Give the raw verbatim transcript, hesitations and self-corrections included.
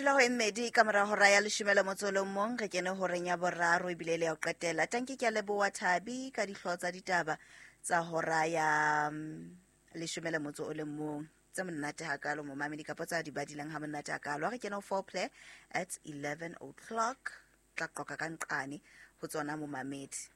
dula ho emmedi ka mora hora ya leshome le motso o le mong re kene horeng ya boraro ebile le ya ho qetela. Tanki ke a leboha Thabi ka dihlooho tsa ditaba tsa hora ya um, leshome le motso o le mong tse monate hakalo momamedi kapa tsa di badileng ha monate hakalo. Re kene ho foreplay at eleven o'clock tla qoqa ka nqane ho tsona momamedi.